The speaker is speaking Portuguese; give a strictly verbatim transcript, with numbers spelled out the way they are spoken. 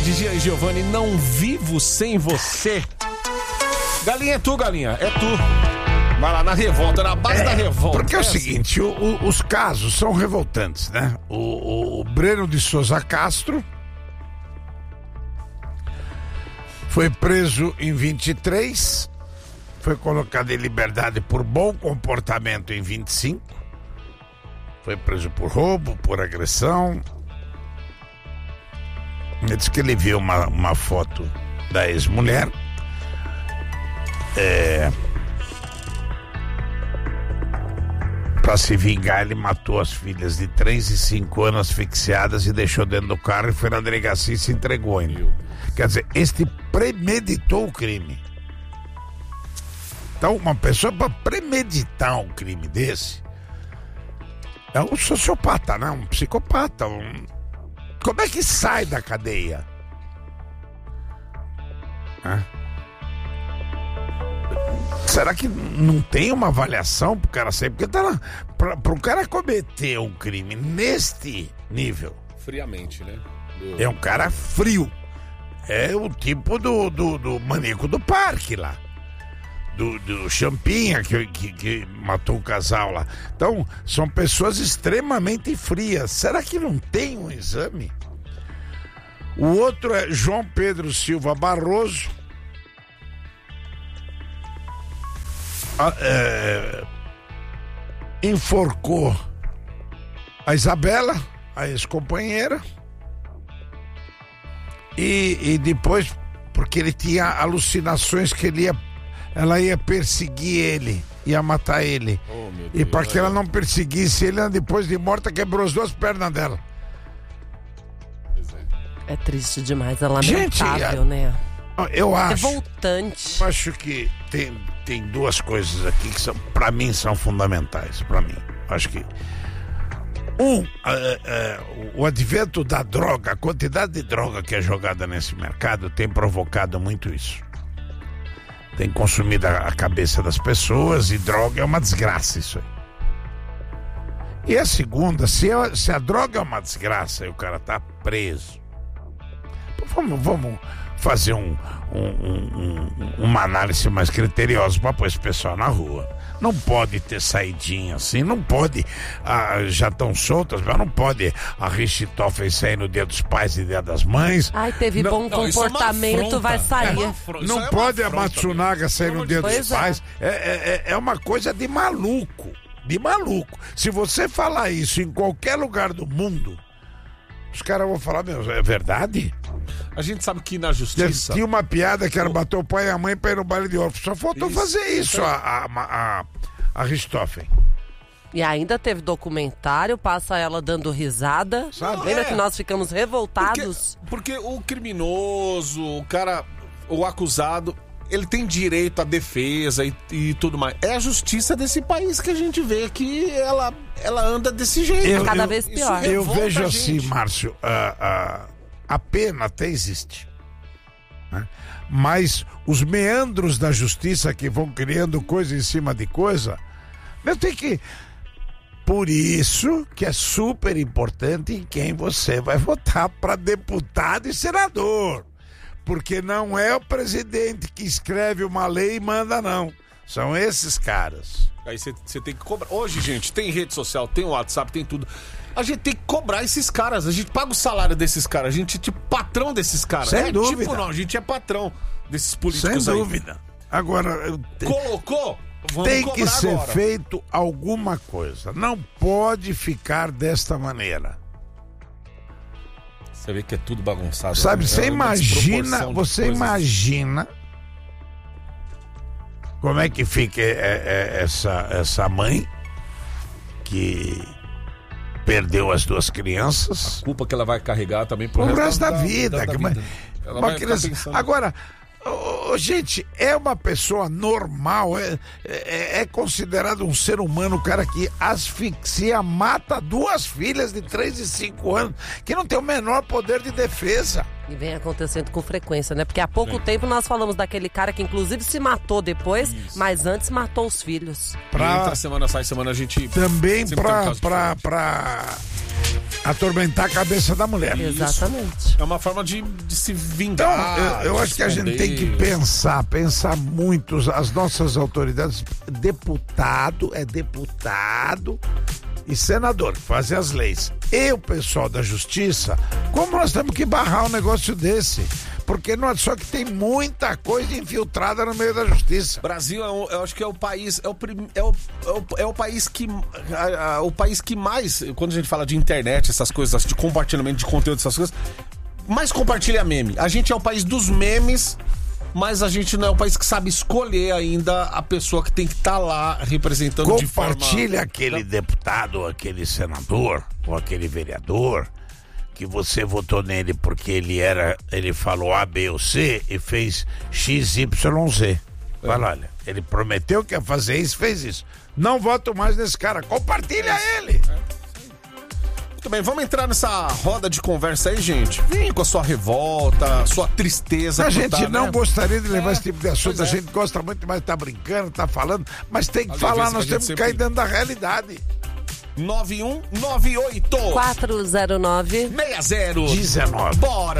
Dizia Giovanni, não vivo sem você. Galinha, é tu, Galinha, é tu. Vai lá na revolta, na base é, da revolta. Porque é, é o assim. seguinte, o, o, os casos são revoltantes, né? O, o, o Breno de Souza Castro foi preso em vinte e três, foi colocado em liberdade por bom comportamento em vinte e cinco, foi preso por roubo, por agressão. Ele disse que ele viu uma, uma foto da ex-mulher. É... Para se vingar, ele matou as filhas de três e cinco anos asfixiadas e deixou dentro do carro e foi na delegacia e se entregou ainda. Quer dizer, este premeditou o crime. Então, uma pessoa para premeditar um crime desse é um sociopata, né? Um psicopata, um... Como é que sai da cadeia? Hã? Será que não tem uma avaliação pro cara sair? Porque tá lá, pra, pro cara cometer um crime neste nível... Friamente, né? Do... É um cara frio. É o tipo do, do, do maníaco do parque lá. Do, do Champinha, que, que, que matou o casal lá. Então, são pessoas extremamente frias. Será que não tem um exame? O outro é João Pedro Silva Barroso. Ah, é, enforcou a Isabela, a ex-companheira. E, e depois, porque ele tinha alucinações que ele ia ela ia perseguir ele, ia matar ele. Oh, meu Deus, e para que ela não perseguisse ele, depois de morta, quebrou as duas pernas dela. É triste demais, é lamentável, Gente, né? Eu acho. Revoltante. Eu acho que tem, tem duas coisas aqui que são, para mim, são fundamentais. Para mim, acho que um, é, é, o advento da droga, a quantidade de droga que é jogada nesse mercado tem provocado muito isso. Tem consumido a cabeça das pessoas e droga é uma desgraça isso aí. E a segunda, se a, se a droga é uma desgraça e o cara tá preso, vamos, vamos fazer um, um, um, uma análise mais criteriosa para pôr esse pessoal na rua. Não pode ter saidinha assim, não pode, ah, já estão soltas, mas não pode a Richthofen sair no dia dos pais e dia das mães. Ai, teve não, bom não, comportamento, é vai sair. É afro... Não é pode a Matsunaga sair no dia dos pois pais. É. É, é, é uma coisa de maluco, de maluco. Se você falar isso em qualquer lugar do mundo, os caras vão falar, meu, é verdade? A gente sabe que na justiça... Tinha uma piada que era bater o pai e a mãe pra ir no baile de órfão. Só faltou isso, fazer isso, a, a, a, a Richthofen. E ainda teve documentário, passa ela dando risada. Sabe? Lembra É. que nós ficamos revoltados? Porque, porque o criminoso, o cara, o acusado, ele tem direito à defesa e, e tudo mais. É a justiça desse país que a gente vê que ela, ela anda desse jeito. Eu, cada eu, vez pior. Eu vejo assim, Márcio, a, a, a pena até existe, né? Mas os meandros da justiça que vão criando coisa em cima de coisa, eu tenho que... Por isso que é super importante em quem você vai votar para deputado e senador. Porque não é o presidente que escreve uma lei e manda, não. São esses caras. Aí você tem que cobrar. Hoje, gente, tem rede social, tem WhatsApp, tem tudo. A gente tem que cobrar esses caras. A gente paga o salário desses caras. A gente é tipo patrão desses caras. Sem é dúvida. Tipo, não, a gente é patrão desses políticos. Sem aí. dúvida. Agora, eu te... colocou? Vamos tem que ser agora. feito alguma coisa. Não pode ficar desta maneira. Você vê que é tudo bagunçado. Sabe, né? você é imagina, você coisas. imagina como é que fica é, é, essa, essa mãe que perdeu as duas crianças. A culpa que ela vai carregar também pro resto, resto da, da vida. Da, da uma, vida. Ela uma vai criança... pensando... Agora, oh, gente, é uma pessoa normal, é, é, é considerado um ser humano, o cara que asfixia, mata duas filhas de três e cinco anos, que não tem o menor poder de defesa. E vem acontecendo com frequência, né? Porque há pouco Sim. tempo nós falamos daquele cara que inclusive se matou depois, Isso. mas antes matou os filhos. Pra... Entra semana, sai semana, a gente... Também pra... pra, pra... atormentar a cabeça da mulher. Exatamente. É uma forma de, de se vingar. Então, eu, eu acho que a gente tem que pensar, pensar muito, as nossas autoridades, deputado é deputado e senador, que fazem as leis. E o pessoal da justiça, como nós temos que barrar um negócio desse? Porque não é só que tem muita coisa infiltrada no meio da justiça. Brasil, é um, eu acho que é o país, é o, prim, é o, é o, é o país que, a, a, o país que mais, quando a gente fala de internet, essas coisas, de compartilhamento de conteúdo, essas coisas, mais compartilha meme. A gente é o país dos memes, mas a gente não é o país que sabe escolher ainda a pessoa que tem que estar tá lá representando de forma... Compartilha aquele deputado, ou aquele senador, ou aquele vereador, que você votou nele porque ele era, ele falou A, B ou C e fez X, Y, Z. Fala, olha, ele prometeu que ia fazer isso, fez isso. Não voto mais nesse cara, compartilha ele. Muito bem, vamos entrar nessa roda de conversa aí, gente. Vem com a sua revolta, sua tristeza. A gente tá, não né? gostaria de levar é, esse tipo de assunto, a é. gente gosta muito mais de estar tá brincando, tá falando, mas tem que Às falar, vezes nós a gente temos que sempre- cair dentro da realidade. nove um nove oito quatro zero nove seis zero dezenove. Bora!